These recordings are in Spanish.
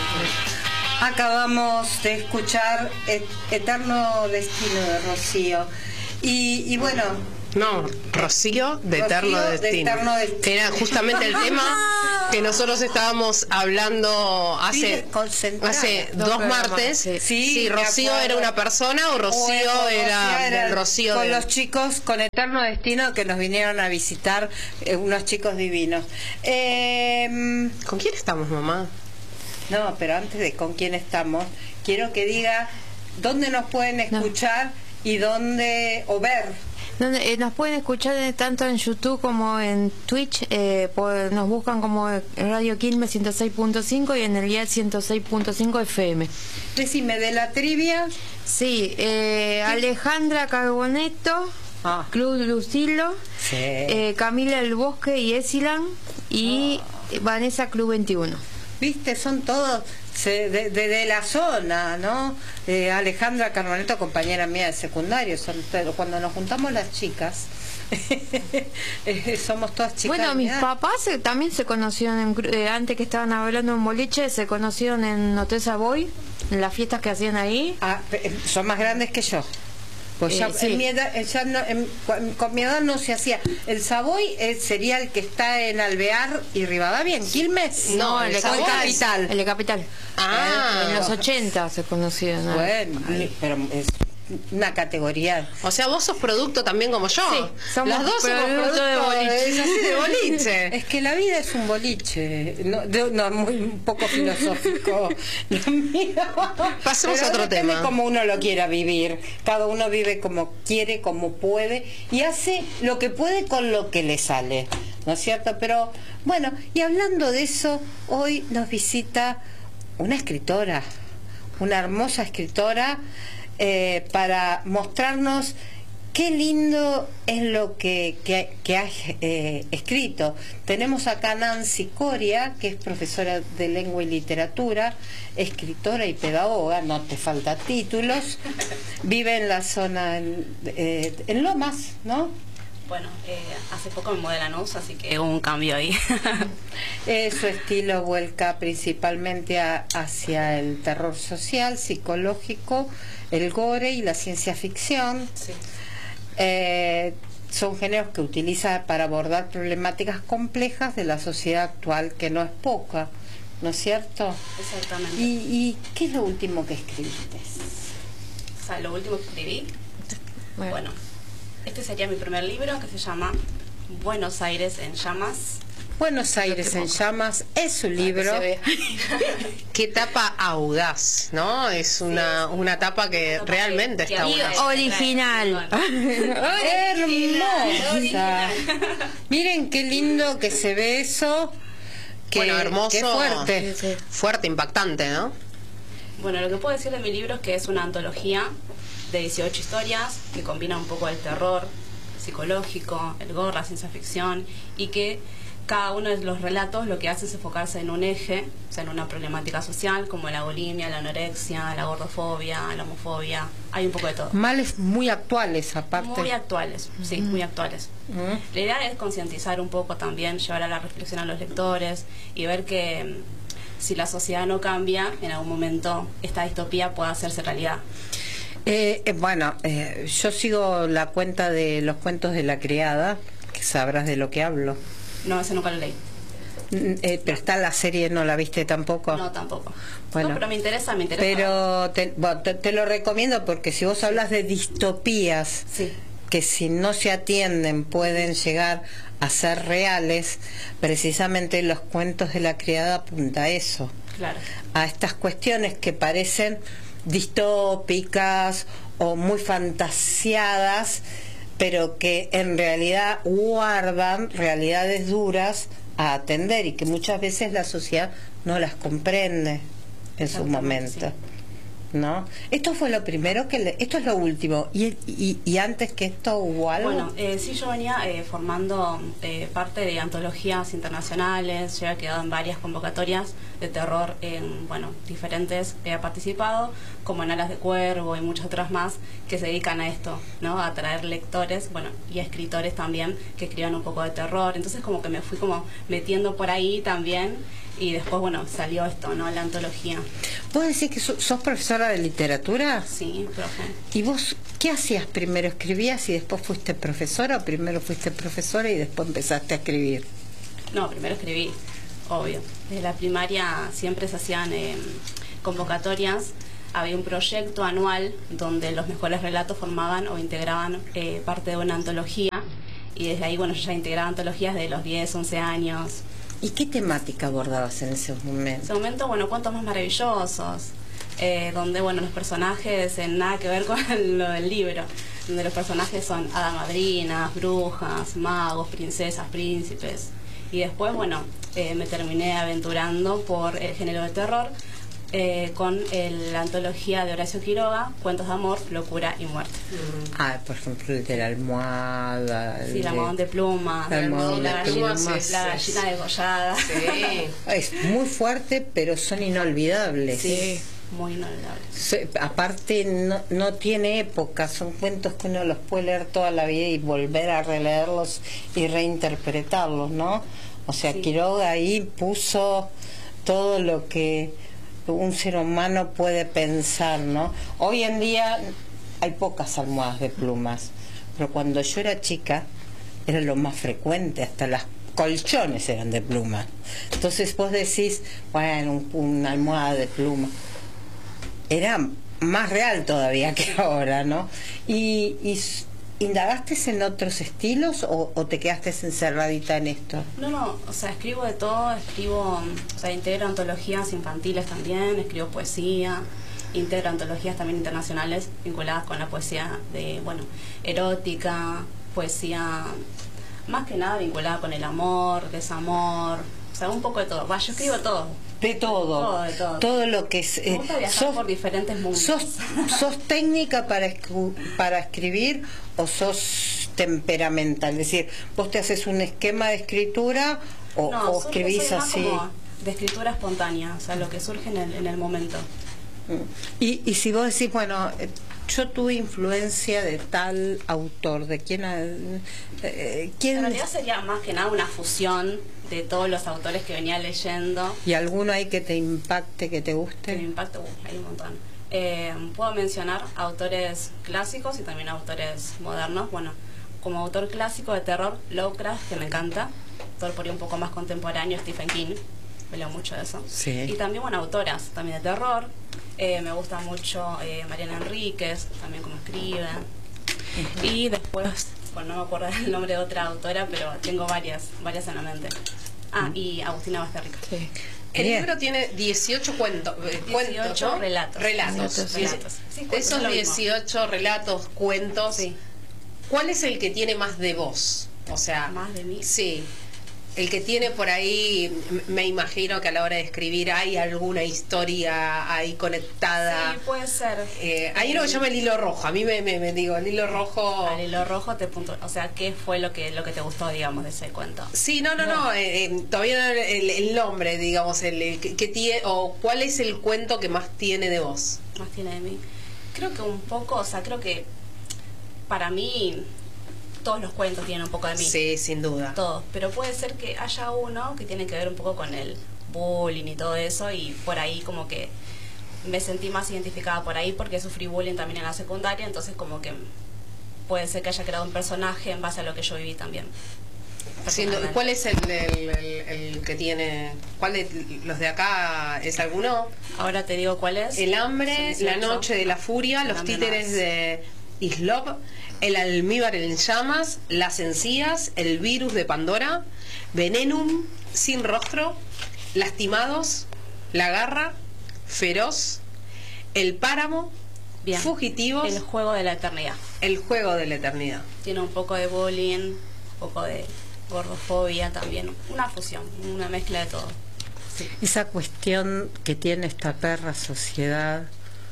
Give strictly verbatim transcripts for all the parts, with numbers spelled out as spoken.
Acabamos de escuchar Et- Eterno Destino de Rocío. Y, y bueno... No, Rocío de Eterno Rocío de Destino. Eterno Destino. Que era justamente el tema que nosotros estábamos hablando hace, hace dos, dos martes. Sí, sí, sí, Rocío era una persona o Rocío o, era, era el Rocío con de... los chicos con Eterno Destino que nos vinieron a visitar, eh, unos chicos divinos. Eh, ¿Con quién estamos, mamá? No, pero antes de con quién estamos, quiero que diga dónde nos pueden escuchar no. y dónde o ver. Donde, eh, nos pueden escuchar eh, tanto en YouTube como en Twitch, eh, por, nos buscan como Radio Quilmes ciento seis punto cinco y en el dial ciento seis punto cinco F M. Decime, de la trivia. Sí, eh, Alejandra Carboneto, ah. Club Lucilo, sí. eh, Camila El Bosque y Esilan y oh. Vanessa Club veintiuno. Viste, son todos de, de, de la zona, ¿no? Eh, Alejandra Carboneto, compañera mía de secundario, son, cuando nos juntamos las chicas, eh, somos todas chicas. Bueno, mis papás eh, también se conocieron, en, eh, antes que estaban hablando en boliche, se conocieron en Hotel Savoy, en las fiestas que hacían ahí. Ah, son más grandes que yo. Pues ya, eh, sí. en mi edad, ya no, en, con mi edad no se hacía. El Savoy eh, sería el que está en Alvear y Rivadavia, en Quilmes. No, el, el de Capital. El de Capital. Ah, en los ochenta se conocieron. Bueno, ahí. Pero es una categoría. O sea, vos sos producto también como yo. Sí, somos las dos somos producto de boliche. Es así de boliche. Es que la vida es un boliche. No, de, no muy un poco filosófico. Pasemos a otro tema. Como uno lo quiera vivir. Cada uno vive como quiere, como puede y hace lo que puede con lo que le sale. ¿No es cierto? Pero bueno, y hablando de eso, hoy nos visita una escritora, una hermosa escritora. Eh, para mostrarnos qué lindo es lo que, que, que has eh, escrito. Tenemos acá a Nancy Coria, que es profesora de lengua y literatura, escritora y pedagoga, no te falta títulos, vive en la zona, en, eh, en Lomas, ¿no? Bueno, eh, hace poco me mudé a Lanús, así que hubo un cambio ahí. eh, su estilo vuelca principalmente a, hacia el terror social, psicológico, el gore y la ciencia ficción. Sí. Eh, son géneros que utiliza para abordar problemáticas complejas de la sociedad actual, que no es poca, ¿no es cierto? Exactamente. ¿Y, y qué es lo último que escribiste? O sea, lo último que escribí, bueno, bueno este sería mi primer libro, que se llama Buenos Aires en Llamas. Buenos Aires en Llamas es su libro. Qué tapa audaz, ¿no? Es una, una tapa que realmente está buena. Original. Hermosa. Miren qué lindo que se ve eso. Qué, bueno, hermoso. Qué fuerte. Sí, sí. Fuerte, impactante, ¿no? Bueno, lo que puedo decir de mi libro es que es una antología de dieciocho historias que combina un poco el terror psicológico, el gore, la ciencia ficción, y que cada uno de los relatos lo que hace es enfocarse en un eje, o sea, en una problemática social como la bulimia, la anorexia, la gordofobia, la homofobia. Hay un poco de todo. Males muy actuales, aparte. Muy actuales, sí, mm. muy actuales. Mm. La idea es concientizar un poco también, llevar a la reflexión a los lectores y ver que si la sociedad no cambia, en algún momento esta distopía pueda hacerse realidad. Eh, eh, bueno, eh, yo sigo la cuenta de los cuentos de la criada, que sabrás de lo que hablo. No, ese nunca lo leí. Eh, pero está la serie, ¿no la viste tampoco? No, tampoco. Bueno, no, pero me interesa, me interesa. Pero te, bueno, te, te lo recomiendo porque si vos hablas de distopías, sí, que si no se atienden pueden llegar a ser reales, precisamente los cuentos de la criada apunta a eso. Claro. A estas cuestiones que parecen distópicas o muy fantasiadas, pero que en realidad guardan realidades duras a atender y que muchas veces la sociedad no las comprende en su momento, sí. ¿No? Esto fue lo primero que le, esto es lo último y, y, y antes que esto hubo algo. Bueno, eh, sí, yo venía eh, formando eh, parte de antologías internacionales, yo había quedado en varias convocatorias de terror en, bueno, diferentes he participado, como en Alas de Cuervo y muchas otras más que se dedican a esto, ¿no? A atraer lectores, bueno, y escritores también que escriban un poco de terror. Entonces como que me fui como metiendo por ahí también y después, bueno, salió esto, ¿no? La antología. ¿Vos decís que sos profesora de literatura? Sí, profe. ¿Y vos qué hacías primero? ¿Escribías y después fuiste profesora o primero fuiste profesora y después empezaste a escribir? No, primero escribí, obvio. Desde la primaria siempre se hacían eh, convocatorias. Había un proyecto anual donde los mejores relatos formaban o integraban eh, parte de una antología. Y desde ahí, bueno, yo ya integraba antologías de los diez, once años. ¿Y qué temática abordabas en ese momento? En ese momento, bueno, cuentos más maravillosos, eh, donde, bueno, los personajes en nada que ver con lo del libro, donde los personajes son hadas madrinas, brujas, magos, princesas, príncipes. Y después, bueno, eh, me terminé aventurando por el género de terror eh, con el, la antología de Horacio Quiroga, Cuentos de amor, locura y muerte. Ah, por ejemplo, el de la almohada. Sí, el almohadón de plumas, el almohadón la, de gallina, plumas, la gallina degollada. Sí. Es muy fuerte, pero son inolvidables. Sí, muy inolvidables. Se, aparte, no, no tiene época, son cuentos que uno los puede leer toda la vida y volver a releerlos y reinterpretarlos, ¿no? O sea, sí. Quiroga ahí puso todo lo que un ser humano puede pensar, ¿no? Hoy en día hay pocas almohadas de plumas, pero cuando yo era chica era lo más frecuente, hasta las colchones eran de plumas. Entonces vos decís, bueno, un, una almohada de pluma era más real todavía que ahora, ¿no? Y, y ¿indagaste en otros estilos o, o te quedaste encerradita en esto? No, no, o sea, escribo de todo, escribo, o sea, integro antologías infantiles también, escribo poesía, integro antologías también internacionales vinculadas con la poesía de, bueno, erótica, poesía más que nada vinculada con el amor, desamor, o sea, un poco de todo. Va, yo escribo todo. De todo, todo, de todo. todo lo que es. Me gusta viajar sos, por diferentes mundos. ¿Sos, sos técnica para, para escribir o sos temperamental? Es decir, vos te haces un esquema de escritura o, no, o escribís soy más así. Como de escritura espontánea, o sea, lo que surge en el, en el momento. Y, y si vos decís, bueno, yo tuve influencia de tal autor, de quién, eh, quién... En realidad sería más que nada una fusión de todos los autores que venía leyendo. ¿Y alguno hay que te impacte, que te guste? Que me impacte, uh, hay un montón. Eh, puedo mencionar autores clásicos y también autores modernos. Bueno, como autor clásico de terror, Lovecraft, que me encanta. Autor por ahí un poco más contemporáneo, Stephen King. Me leo mucho de eso. Sí. Y también, bueno, autoras también de terror. Eh, me gusta mucho eh, Mariana Enríquez, también como escribe. Uh-huh. Y después, bueno, no me acuerdo el nombre de otra autora, pero tengo varias, varias en la mente. Ah, uh-huh. Y Agustina Basterrica. Sí. El Bien. libro tiene dieciocho cuentos, eh, dieciocho cuentos, ¿no? relatos. Relatos. relatos. relatos. Sí, esos dieciocho relatos, cuentos, sí. ¿Cuál es el que tiene más de vos? O sea, más de mí. Sí. El que tiene por ahí, me imagino que a la hora de escribir hay alguna historia ahí conectada. Sí, puede ser. Eh, hay uno que se llama el hilo rojo. A mí me, me, me digo, el hilo rojo. Al hilo rojo te punto. O sea, ¿qué fue lo que lo que te gustó, digamos, de ese cuento? Sí, no, no, no. no eh, eh, todavía no el, el nombre, digamos, el, el que, que tiene o cuál es el cuento que más tiene de vos. Más tiene de mí. Creo que un poco, o sea, creo que para mí todos los cuentos tienen un poco de mí. Sí, sin duda. Todos. Pero puede ser que haya uno que tiene que ver un poco con el bullying y todo eso, y por ahí como que me sentí más identificada por ahí porque sufrí bullying también en la secundaria, entonces como que puede ser que haya creado un personaje en base a lo que yo viví también. Sí, ¿cuál es el, el, el, el que tiene? ¿Cuál de los de acá es alguno? Ahora te digo cuál es. El hambre, la noche de la furia, los títeres de Islov, el almíbar en llamas, las encías, el virus de Pandora, Venenum, sin rostro, lastimados, la garra, feroz, el páramo, Bien. fugitivos, el juego de la eternidad. El juego de la eternidad. Tiene un poco de bullying, un poco de gordofobia también, una fusión, una mezcla de todo. Sí. Esa cuestión que tiene esta perra sociedad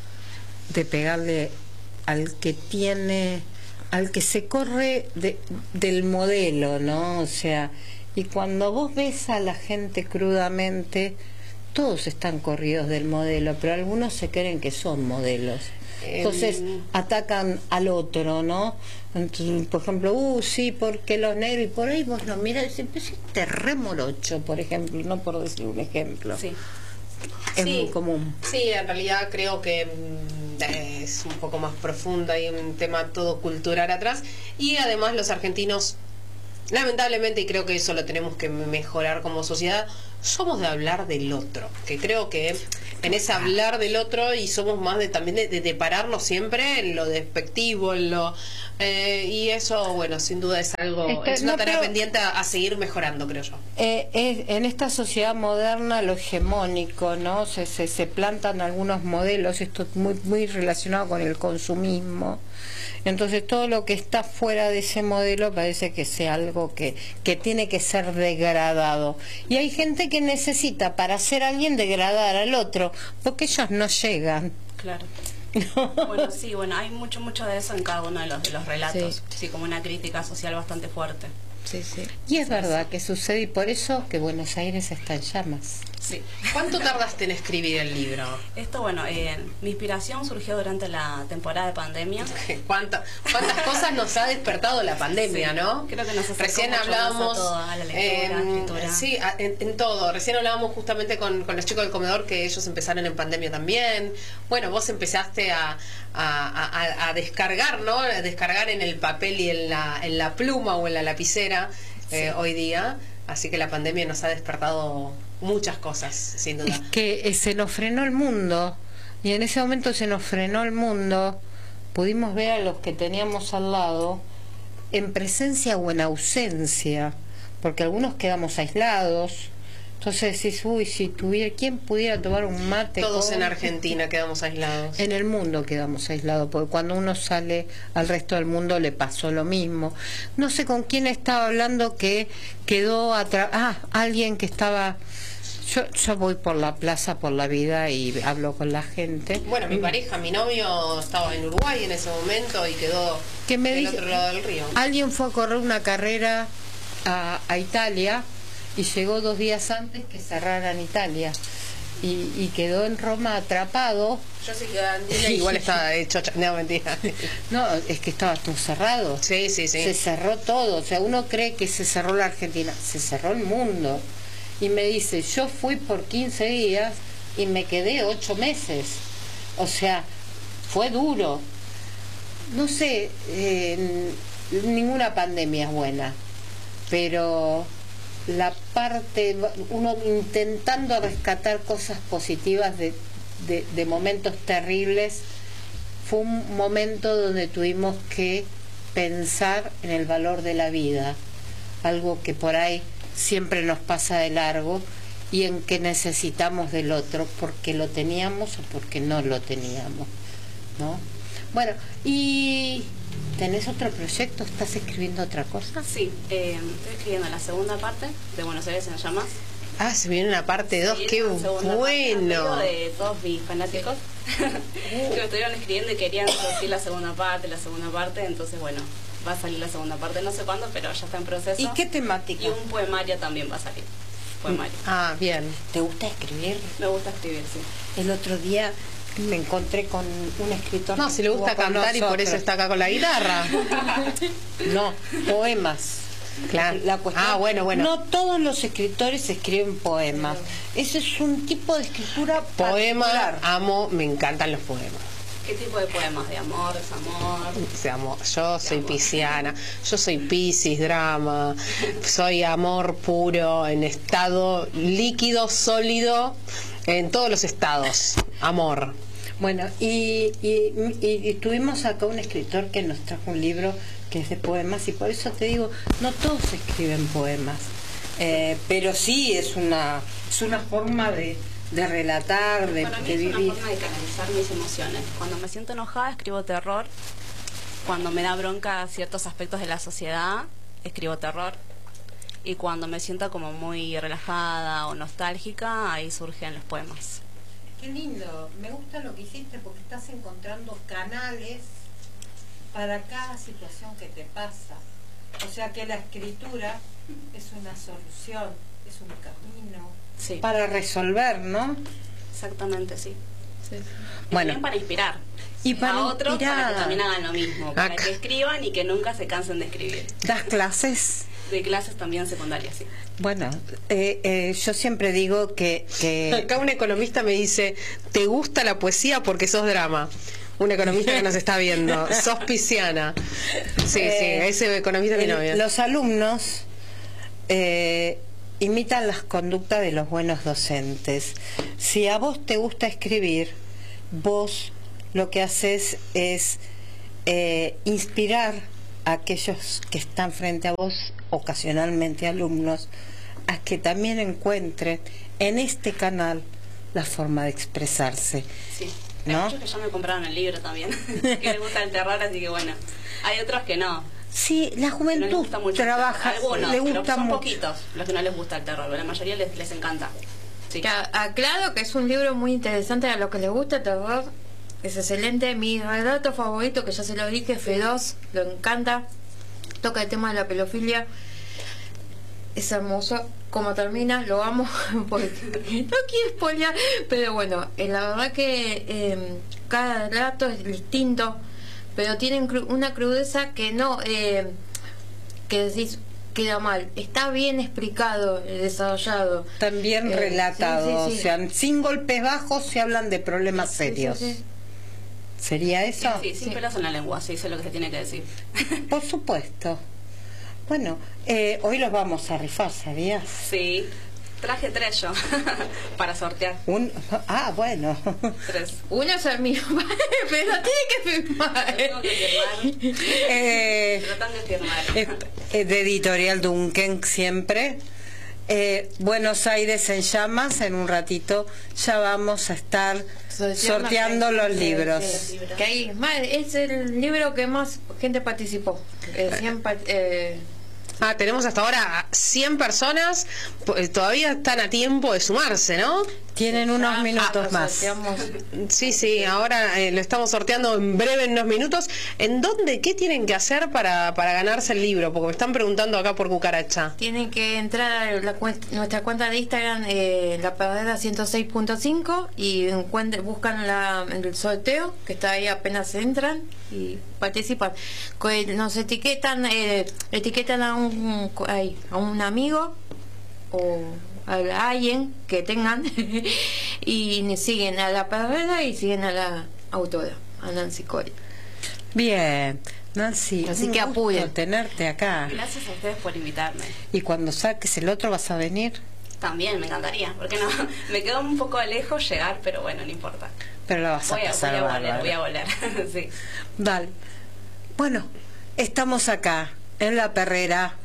de pegarle al que tiene, al que se corre de, del modelo, ¿no? O sea, y cuando vos ves a la gente crudamente, todos están corridos del modelo, pero algunos se creen que son modelos. Entonces atacan al otro, ¿no? Entonces, por ejemplo, uh, sí, porque los negros, y por ahí vos lo miras y decís, pero si este re morocho, por ejemplo, no por decir un ejemplo. Sí. Es Sí, muy común. Sí, en realidad creo que mm, es un poco más profundo, hay un tema todo cultural atrás, y además los argentinos, lamentablemente, y creo que eso lo tenemos que mejorar como sociedad, somos de hablar del otro, que creo que en ese hablar del otro, y somos más de también de, de, de pararnos siempre en lo despectivo, en lo eh, y eso, bueno, sin duda es algo, Este, es una no, tarea pero, pendiente a, a seguir mejorando, creo yo. Eh, es, en esta sociedad moderna lo hegemónico, ¿no? Se, se, se plantan algunos modelos, esto es muy, muy relacionado con el consumismo. Entonces todo lo que está fuera de ese modelo parece que sea algo que, que tiene que ser degradado. Y hay gente que necesita para ser alguien degradar al otro, porque ellos no llegan. Claro. Bueno, sí, bueno, hay mucho, mucho de eso en cada uno de los, de los relatos. Sí. Sí, como una crítica social bastante fuerte. Sí, sí. Y es verdad que sucede, y por eso que Buenos Aires está en llamas. Sí. ¿Cuánto tardaste en escribir el libro? Esto, bueno, eh, mi inspiración surgió durante la temporada de pandemia. ¿Cuánta, ¿Cuántas cosas nos ha despertado la pandemia, Sí, no? creo que nos acercó Recién mucho hablábamos más a todo, a la lectura, eh, escritura. sí, a- en, en todo. Recién hablábamos justamente con, con los chicos del comedor, que ellos empezaron en pandemia también. Bueno, vos empezaste a, a, a, a descargar, ¿no? A descargar en el papel y en la, en la pluma o en la lapicera eh, hoy día. Así que la pandemia nos ha despertado muchas cosas, sin duda. Es que eh, se nos frenó el mundo, y en ese momento se nos frenó el mundo, pudimos ver a los que teníamos al lado en presencia o en ausencia, porque algunos quedamos aislados. Entonces decís, uy, si tuviera, ¿quién pudiera tomar un mate? Todos con- en Argentina quedamos aislados. En el mundo quedamos aislados, porque cuando uno sale al resto del mundo le pasó lo mismo. No sé con quién estaba hablando que quedó atrás. Ah, alguien que estaba. Yo, yo voy por la plaza, por la vida, y hablo con la gente. Bueno, mi pareja, mi novio estaba en Uruguay en ese momento y quedó Que me del dice- otro lado del río. Alguien fue a correr una carrera a, a Italia y llegó dos días antes que cerraran Italia. Y, y quedó en Roma atrapado. Yo sí que Andina igual estaba hecho, no, mentira. No, es que estaba todo cerrado. Sí, sí, sí. Se cerró todo. O sea, uno cree que se cerró la Argentina. Se cerró el mundo. Y me dice, yo fui por quince días y me quedé ocho meses. O sea, fue duro. No sé, eh, ninguna pandemia es buena, pero la parte, uno intentando rescatar cosas positivas de, de, de momentos terribles, fue un momento donde tuvimos que pensar en el valor de la vida, algo que por ahí siempre nos pasa de largo, y en que necesitamos del otro porque lo teníamos o porque no lo teníamos, ¿no? Bueno, ¿y tenés otro proyecto? ¿Estás escribiendo otra cosa? Sí, eh, estoy escribiendo la segunda parte de Buenos Aires en llamas. Ah, se viene una parte dos, Sí, qué una segunda parte, a bueno. pedido de todos mis fanáticos que me estuvieron escribiendo y querían decir la segunda parte, la segunda parte, entonces bueno, va a salir la segunda parte, no sé cuándo, pero ya está en proceso. ¿Y qué temática? Y un poemario también va a salir. Poemario. Ah, bien. ¿Te gusta escribir? Me gusta escribir, sí. El otro día me encontré con un escritor. No, que si le gusta estuvo con cantar y por eso nosotros. está acá con la guitarra. No, poemas. Claro. La cuestión- Ah, bueno, bueno. No todos los escritores escriben poemas. Ese es un tipo de escritura Poema, particular. amo, me encantan los poemas. ¿Qué tipo de poemas? ¿De amor, desamor? Se amo. Yo soy pisciana, yo soy piscis, drama, soy amor puro, en estado líquido, sólido, en todos los estados. Amor. Bueno, y, y, y- y tuvimos acá un escritor que nos trajo un libro que es de poemas, y por eso te digo, no todos escriben poemas, eh, pero sí es una, es una forma de, de relatar, de, Para mí de es una vivir. forma de canalizar mis emociones. Cuando me siento enojada escribo terror. Cuando me da bronca ciertos aspectos de la sociedad, escribo terror. Y cuando me siento como muy relajada o nostálgica, ahí surgen los poemas. Qué lindo, me gusta lo que hiciste porque estás encontrando canales para cada situación que te pasa. O sea que la escritura es una solución es un camino Sí, para resolver, ¿no? exactamente, sí. sí, sí. Y Bueno. también para inspirar. Y para a otros para inspirar. que también hagan lo mismo, para Acá. que escriban y que nunca se cansen de escribir. Das clases. De clases también secundarias, sí. Bueno, eh, eh, yo siempre digo que, que Acá un economista me dice, ¿te gusta la poesía porque sos drama? Un economista que nos está viendo, sos pisciana. Sí, Eh, sí, ese economista es mi el- novia. los alumnos eh, imitan las conductas de los buenos docentes. Si a vos te gusta escribir, vos lo que haces es eh, inspirar a aquellos que están frente a vos, ocasionalmente alumnos, a que también encuentren en este canal la forma de expresarse. Sí. Hay ¿No? muchos que ya me compraron el libro también, que les gusta el terror, así que bueno. Hay otros que no. Sí, la que no les juventud gusta mucho. trabaja, Algunos, le pero gusta son mucho. poquitos los que no les gusta el terror, pero la mayoría les, les encanta. Sí. Que a- aclaro que es un libro muy interesante a los que les gusta el terror. Es excelente. Mi relato favorito, que ya se lo dije, F dos, lo encanta. Toca el tema de la pedofilia. Es hermoso. Como termina, lo amo. Porque no quiero spoilear. Pero bueno, eh, la verdad que eh, cada relato es distinto. Pero tienen cru- una crudeza que no. Eh, que decís, queda mal. Está bien explicado, eh, desarrollado. También Eh, relatado, sí, sí, sí. o sea, sin golpes bajos se hablan de problemas Sí, serios. sí, sí. ¿Sería eso? Sí, sin Sí. pelos en la lengua, sí, eso es lo que se tiene que decir. Por supuesto. Bueno, eh, hoy los vamos a rifar, ¿sabías? Sí, traje tres yo, para sortear. Un, ah, bueno. Tres. Uno es el mío, pero tiene que firmar. Tengo que firmar. Eh, Tratan de firmar. eh, eh, de Editorial Duncan siempre. Eh, Buenos Aires en llamas. En un ratito ya vamos a estar sorteando los libros. Sí, sí. Que ahí, más, es el libro que más gente participó. Eh, cien pa- eh, Ah, tenemos hasta ahora cien personas, pues, todavía están a tiempo de sumarse, ¿no? Tienen unos ya, minutos ah, más. sorteamos. Sí, sí, ahora eh, lo estamos sorteando en breve, en unos minutos. ¿En dónde, qué tienen que hacer para, para ganarse el libro? Porque me están preguntando acá por Cucaracha. Tienen que entrar a la cuen- nuestra cuenta de Instagram, eh, La Perdera ciento seis punto cinco, y encuent- buscan la, el sorteo, que está ahí apenas entran, y participan. Co- Nos etiquetan, eh, etiquetan a un, ahí, a un amigo o a alguien que tengan y siguen a La Perdera y siguen a la autora, a Nancy Cori. Bien, Nancy, Así un que gusto apuren. tenerte acá. Gracias a ustedes por invitarme. Y cuando saques el otro vas a venir, También me encantaría, porque no, me quedó un poco lejos llegar, pero bueno, no importa. pero la vas a Voy a, voy pasar a volver, bárbaro. voy a volver. Sí. Vale. Bueno, estamos acá en La Perrera